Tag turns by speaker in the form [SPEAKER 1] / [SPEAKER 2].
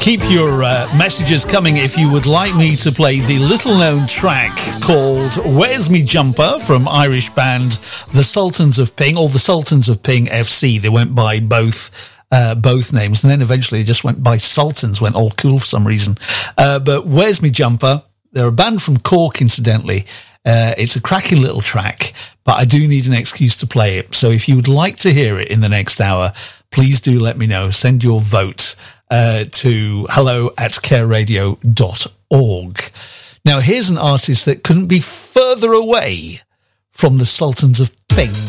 [SPEAKER 1] keep your messages coming if you would like me to play the little-known track called Where's Me Jumper from Irish band The Sultans of Ping, or The Sultans of Ping FC. They went by both names, and then eventually they just went by Sultans, went all cool for some reason. But Where's Me Jumper? They're a band from Cork, incidentally. It's a cracking little track, but I do need an excuse to play it. So if you would like to hear it in the next hour, please do let me know. Send your vote to hello@careradio.org. Now, here's an artist that couldn't be further away from the Sultans of Ping.